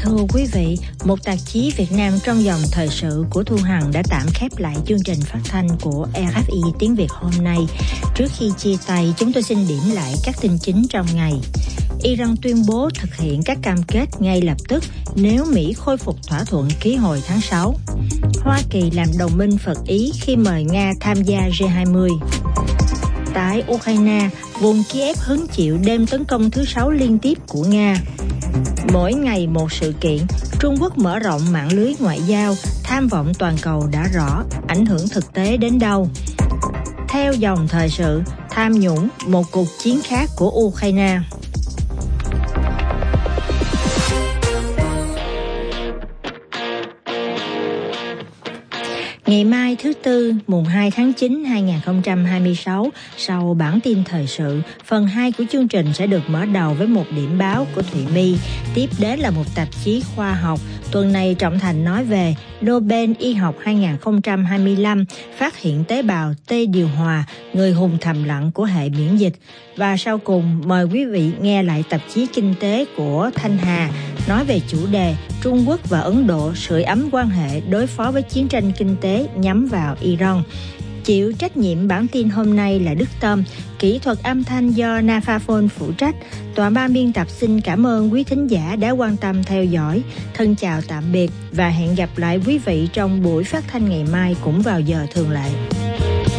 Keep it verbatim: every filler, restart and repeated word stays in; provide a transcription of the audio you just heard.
Thưa quý vị, một tạp chí Việt Nam trong dòng thời sự của Thu Hằng đã tạm khép lại chương trình phát thanh của rờ ép i tiếng Việt hôm nay. Trước khi chia tay, chúng tôi xin điểm lại các tin chính trong ngày. Iran tuyên bố thực hiện các cam kết ngay lập tức nếu Mỹ khôi phục thỏa thuận ký hồi tháng sáu. Hoa Kỳ làm đồng minh phật Ý khi mời Nga tham gia G hai mươi. Tại Ukraine, vùng Kiev hứng chịu đêm tấn công thứ sáu liên tiếp của Nga. Mỗi ngày một sự kiện, Trung Quốc mở rộng mạng lưới ngoại giao, tham vọng toàn cầu đã rõ, ảnh hưởng thực tế đến đâu. Theo dòng thời sự, tham nhũng, một cuộc chiến khác của Ukraine. Ngày mai thứ Tư, mùng hai tháng chín năm hai nghìn không trăm hai mươi sáu, sau bản tin thời sự, phần hai của chương trình sẽ được mở đầu với một điểm báo của Thụy My. Tiếp đến là một tạp chí khoa học. Tuần này Trọng Thành nói về Nobel Y học hai nghìn không trăm hai mươi lăm, phát hiện tế bào T điều hòa, người hùng thầm lặng của hệ miễn dịch. Và sau cùng, mời quý vị nghe lại tạp chí kinh tế của Thanh Hà, nói về chủ đề Trung Quốc và Ấn Độ sưởi ấm quan hệ đối phó với chiến tranh kinh tế nhắm vào Iran. Chịu trách nhiệm bản tin hôm nay là Đức Tâm, kỹ thuật âm thanh do Nafaphone phụ trách. Toàn ban biên tập xin cảm ơn quý thính giả đã quan tâm theo dõi. Thân chào tạm biệt và hẹn gặp lại quý vị trong buổi phát thanh ngày mai cũng vào giờ thường lệ.